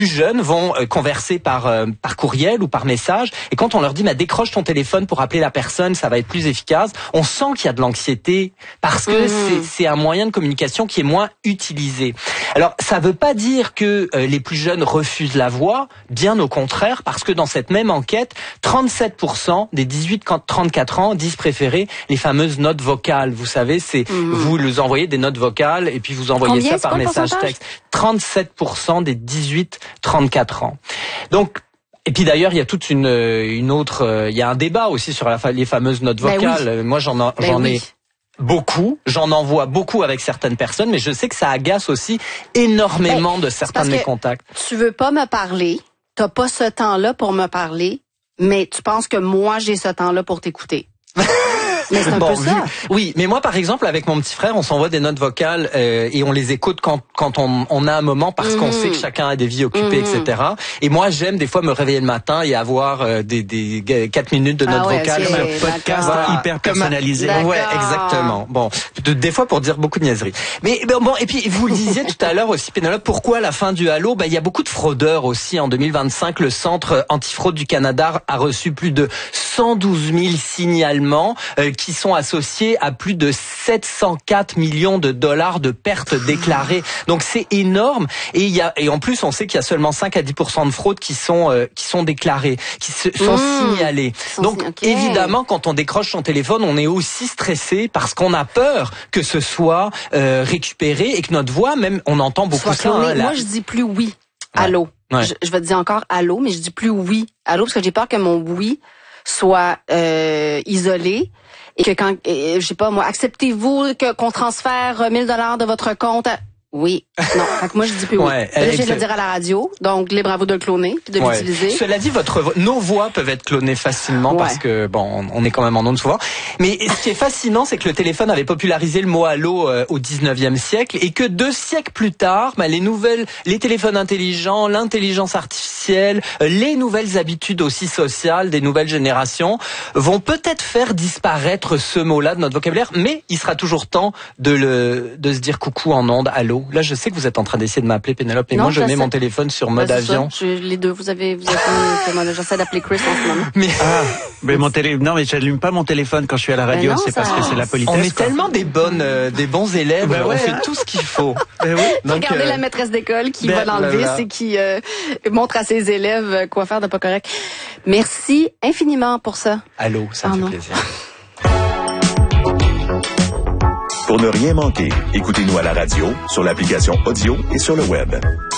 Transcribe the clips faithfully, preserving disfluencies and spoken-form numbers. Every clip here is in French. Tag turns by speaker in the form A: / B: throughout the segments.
A: jeunes vont euh, converser par euh, par courriel ou par message, et quand on leur dit bah, décroche ton téléphone pour appeler la personne, ça va être plus efficace, on sent qu'il y a de l'anxiété parce que mmh. c'est, c'est un moyen de communication qui est moins utilisé. Alors ça veut pas dire que euh, les plus jeunes refusent la voix, bien au contraire, parce que dans cette même enquête, trente-sept pour cent des dix-huit à trente-quatre ans disent préférer les fameuses notes vocales. Vous savez, c'est mmh. vous les envoyez des notes vocales et puis vous envoyez
B: Combien,
A: ça par message texte. trente-sept pour cent des dix-huit à trente-quatre ans. Donc, et puis d'ailleurs, il y a toute une une autre, il y a un débat aussi sur la, les fameuses notes vocales. Ben oui. Moi, j'en j'en ben ai oui. beaucoup, j'en envoie beaucoup avec certaines personnes, mais je sais que ça agace aussi énormément ben, de certains de mes contacts.
B: Tu veux pas me parler, t'as pas ce temps-là pour me parler, mais tu penses que moi j'ai ce temps-là pour t'écouter. Mais c'est un bon, peu ça.
A: Vu, oui, mais moi par exemple avec mon petit frère, on s'envoie des notes vocales euh, et on les écoute quand quand on, on a un moment parce mmh. qu'on sait que chacun a des vies occupées, mmh. et cetera. Et moi j'aime des fois me réveiller le matin et avoir euh, des des quatre minutes de notes ah ouais, vocales,
C: comme un podcast voilà, hyper personnalisé.
A: Comme, ouais, exactement. Bon, de, des fois pour dire beaucoup de niaiseries. Mais bon, et puis vous le disiez tout à l'heure aussi, Pénélope, pourquoi la fin du halo? Bah il y a beaucoup de fraudeurs aussi. En deux mille vingt-cinq, le Centre antifraude du Canada a reçu plus de cent douze mille signalements euh, qui sont associés à plus de sept cent quatre millions de dollars de pertes déclarées. Donc c'est énorme. Et il y a et en plus on sait qu'il y a seulement cinq à dix pour cent de fraudes qui sont euh, qui sont déclarées, qui se, sont mmh. signalées. Donc okay. évidemment quand on décroche son téléphone, on est aussi stressé parce qu'on a peur que ce soit euh, récupéré et que notre voix, même on entend beaucoup ça.
B: Hein, Moi je dis plus oui. Allô. Ouais. Je, je vais te dire encore allô, mais je dis plus oui. Allô parce que j'ai peur que mon oui soit euh, isolé. Et que quand, je sais pas moi, acceptez-vous que qu'on transfère mille dollars de votre compte à... Oui, non. Fait que moi je dis plus oui. Ouais, là, je viens de le dire à la radio, donc libre à vous de le cloner puis de ouais. l'utiliser.
A: Cela dit, votre nos voix peuvent être clonées facilement ouais. parce que bon, on est quand même en ondes souvent. Mais ce qui est fascinant, c'est que le téléphone avait popularisé le mot allô euh, au dix-neuvième siècle et que deux siècles plus tard, bah, les nouvelles, les téléphones intelligents, l'intelligence artificielle, euh, les nouvelles habitudes aussi sociales des nouvelles générations vont peut-être faire disparaître ce mot-là de notre vocabulaire, mais il sera toujours temps de le de se dire coucou en ondes, allô. Là, je sais que vous êtes en train d'essayer de m'appeler, Pénélope, et non, moi, je mets mon téléphone sur mode
B: bah,
A: avion.
B: Je, les deux, vous avez, vous avez, j'essaie d'appeler Chris en ce moment.
C: Mais, ah, mais mon télé, non, mais j'allume pas mon téléphone quand je suis à la radio, non, c'est ça... parce que c'est la politesse.
A: On est quoi. Tellement des bonnes, euh, des bons élèves, ben ouais, on fait hein. tout ce qu'il faut.
B: Ben oui. Donc, regardez euh... la maîtresse d'école qui ben, va dans le vice et qui euh, montre à ses élèves quoi faire de pas correct. Merci infiniment pour ça.
A: Allô, ça me fait plaisir.
D: Pour ne rien manquer, écoutez-nous à la radio, sur l'application audio et sur le web.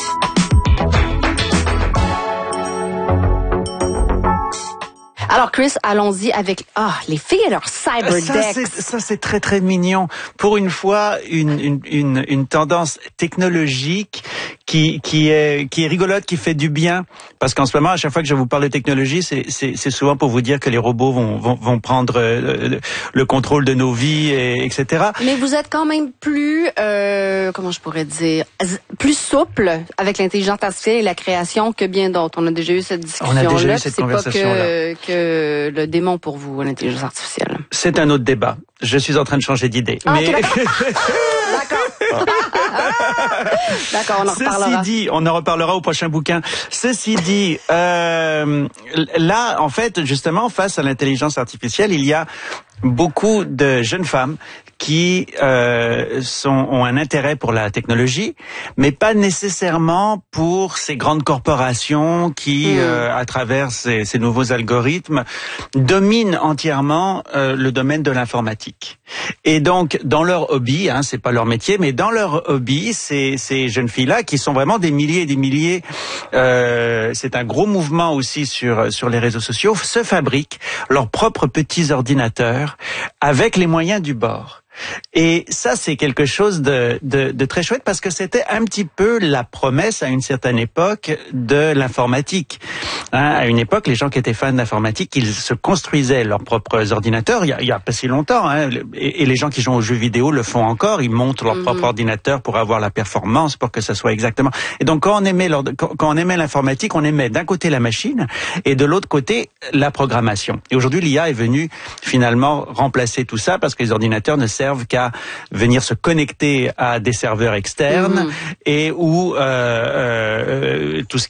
B: Alors Chris, allons-y avec ah les filles et leur cyberdeck.
C: Ça c'est ça c'est très très mignon. Pour une fois, une une une, une tendance technologique qui qui est qui est rigolote, qui fait du bien, parce qu'en ce moment, à chaque fois que je vous parle de technologie, c'est c'est c'est souvent pour vous dire que les robots vont vont vont prendre le, le contrôle de nos vies, et etc.
B: Mais vous êtes quand même plus euh, comment je pourrais dire plus souple avec l'intelligence artificielle et la création que bien d'autres. On a déjà eu cette discussion là.
C: On a déjà eu cette conversation là.
B: Que, que le démon pour vous, l'intelligence artificielle.
C: C'est un autre débat. Je suis en train de changer d'idée.
B: Ah,
C: mais...
B: D'accord. D'accord, on en reparlera.
C: Ceci dit, on en reparlera au prochain bouquin. Ceci dit, euh, là, en fait, justement, face à l'intelligence artificielle, il y a beaucoup de jeunes femmes qui euh, sont, ont un intérêt pour la technologie, mais pas nécessairement pour ces grandes corporations qui, mmh. euh, à travers ces, ces nouveaux algorithmes, dominent entièrement euh, le domaine de l'informatique. Et donc, dans leur hobby, hein, c'est pas leur métier, mais dans leur hobby, ces, ces jeunes filles-là, qui sont vraiment des milliers et des milliers, euh, c'est un gros mouvement aussi sur sur les réseaux sociaux, se fabriquent leurs propres petits ordinateurs avec les moyens du bord. Et ça, c'est quelque chose de, de, de très chouette parce que c'était un petit peu la promesse à une certaine époque de l'informatique. Hein, à une époque, les gens qui étaient fans d'informatique, ils se construisaient leurs propres ordinateurs. Il y a, il y a pas si longtemps, hein, et, et les gens qui jouent aux jeux vidéo le font encore. Ils montent leur mmh. propre ordinateur pour avoir la performance, pour que ça soit exactement. Et donc, quand on aimait leur, quand, quand on aimait l'informatique, on aimait d'un côté la machine et de l'autre côté la programmation. Et aujourd'hui, l'I A est venue finalement remplacer tout ça parce que les ordinateurs ne servent qu'à venir se connecter à des serveurs externes mmh. et où euh, euh, tout ce